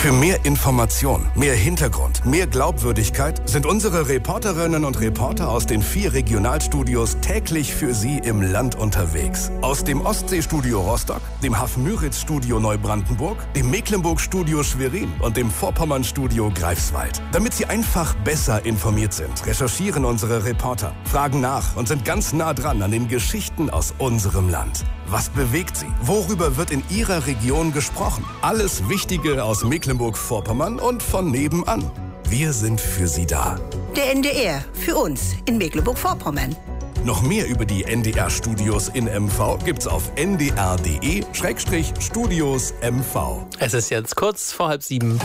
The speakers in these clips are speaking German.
Für mehr Information, mehr Hintergrund, mehr Glaubwürdigkeit sind unsere Reporterinnen und Reporter aus den 4 Regionalstudios täglich für Sie im Land unterwegs. Aus dem Ostseestudio Rostock, dem Hafenmüritz-Studio Neubrandenburg, dem Mecklenburg-Studio Schwerin und dem Vorpommern-Studio Greifswald. Damit Sie einfach besser informiert sind, recherchieren unsere Reporter, fragen nach und sind ganz nah dran an den Geschichten aus unserem Land. Was bewegt Sie? Worüber wird in Ihrer Region gesprochen? Alles Wichtige aus Mecklenburg-Vorpommern und von nebenan. Wir sind für Sie da. Der NDR, für uns in Mecklenburg-Vorpommern. Noch mehr über die NDR-Studios in MV gibt's auf ndr.de/Studios MV. Es ist jetzt kurz vor 6:30.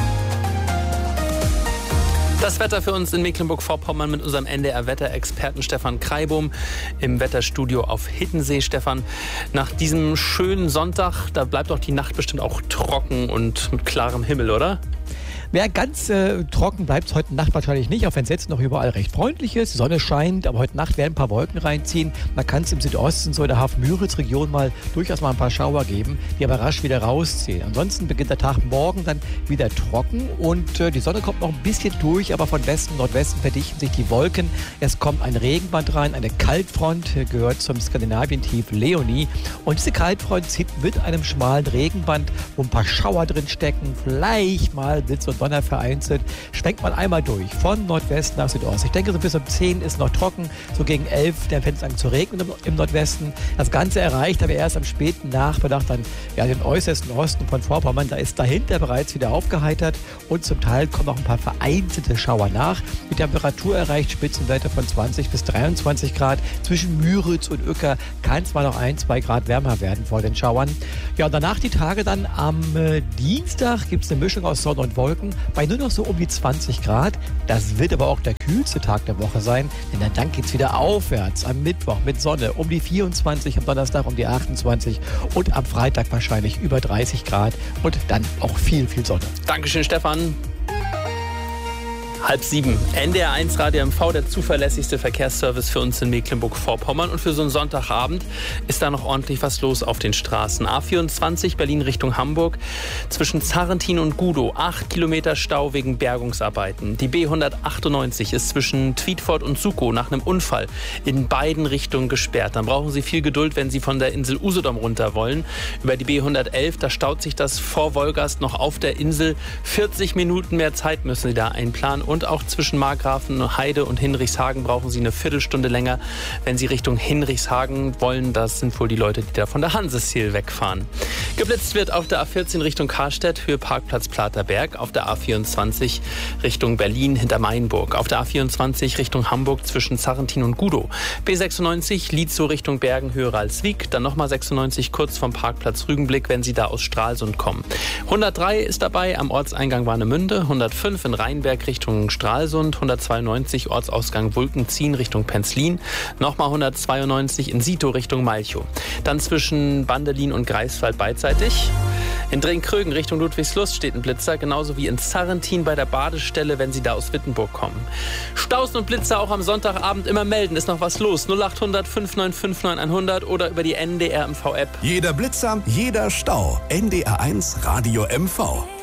Das Wetter für uns in Mecklenburg-Vorpommern mit unserem NDR-Wetterexperten Stefan Kreibohm im Wetterstudio auf Hiddensee. Stefan, nach diesem schönen Sonntag, da bleibt doch die Nacht bestimmt auch trocken und mit klarem Himmel, oder? Ja, ganz trocken bleibt es heute Nacht wahrscheinlich nicht, auch wenn es jetzt noch überall recht freundlich ist. Die Sonne scheint, aber heute Nacht werden ein paar Wolken reinziehen. Man kann es im Südosten, so in der Hafenmüritz-Region durchaus mal ein paar Schauer geben, die aber rasch wieder rausziehen. Ansonsten beginnt der Tag morgen dann wieder trocken und die Sonne kommt noch ein bisschen durch, aber von Westen, Nordwesten verdichten sich die Wolken. Es kommt ein Regenband rein, eine Kaltfront, gehört zum Skandinavien-Tief Leonie. Und diese Kaltfront zieht mit einem schmalen Regenband, wo ein paar Schauer drin stecken, vielleicht mal Blitz und Donner vereinzelt, schwenkt man einmal durch, von Nordwest nach Südost. Ich denke, so bis um 10 ist noch trocken, so gegen 11, dann fängt es an zu regnen im Nordwesten. Das Ganze erreicht aber erst am späten Nachmittag dann den äußersten Osten von Vorpommern. Da ist dahinter bereits wieder aufgeheitert und zum Teil kommen noch ein paar vereinzelte Schauer nach. Die Temperatur erreicht Spitzenwerte von 20 bis 23 Grad. Zwischen Müritz und Uecker kann es mal noch 1-2 Grad wärmer werden vor den Schauern. Ja, und danach die Tage dann am Dienstag gibt es eine Mischung aus Sonne und Wolken bei nur noch so um die 20 Grad. Das wird aber auch der kühlste Tag der Woche sein, denn dann geht es wieder aufwärts am Mittwoch mit Sonne um die 24, am Donnerstag um die 28 und am Freitag wahrscheinlich über 30 Grad und dann auch viel, viel Sonne. Dankeschön, Stefan. 6:30. NDR1 Radio MV, der zuverlässigste Verkehrsservice für uns in Mecklenburg-Vorpommern. Und für so einen Sonntagabend ist da noch ordentlich was los auf den Straßen. A24 Berlin Richtung Hamburg. Zwischen Zarrentin und Gudow 8 Kilometer Stau wegen Bergungsarbeiten. Die B198 ist zwischen Twiedfort und Sukow nach einem Unfall in beiden Richtungen gesperrt. Dann brauchen Sie viel Geduld, wenn Sie von der Insel Usedom runter wollen. Über die B111, da staut sich das vor Wolgast noch auf der Insel. 40 Minuten mehr Zeit müssen Sie da einplanen. Und auch zwischen Markgrafenheide und Hinrichshagen brauchen Sie eine Viertelstunde länger, wenn Sie Richtung Hinrichshagen wollen. Das sind wohl die Leute, die da von der Hansesziel wegfahren. Geblitzt wird auf der A14 Richtung Karstedt, Höhe Parkplatz Platerberg. Auf der A24 Richtung Berlin hinter Mainburg. Auf der A24 Richtung Hamburg zwischen Zarrentin und Gudow. B96 Lietzow Richtung Bergen, Höhe Ralswiek. Dann nochmal 96 kurz vom Parkplatz Rügenblick, wenn Sie da aus Stralsund kommen. 103 ist dabei am Ortseingang Warnemünde. 105 in Rheinberg Richtung Stralsund, 192 Ortsausgang Wulkenziehen Richtung Penzlin, nochmal 192 in Sito Richtung Malchow. Dann zwischen Bandelin und Greifswald beidseitig. In Drenkrögen Richtung Ludwigslust steht ein Blitzer, genauso wie in Zarrentin bei der Badestelle, wenn Sie da aus Wittenburg kommen. Staus und Blitzer auch am Sonntagabend immer melden, ist noch was los. 0800 595 9100 oder über die NDR MV-App. Jeder Blitzer, jeder Stau. NDR1 Radio MV.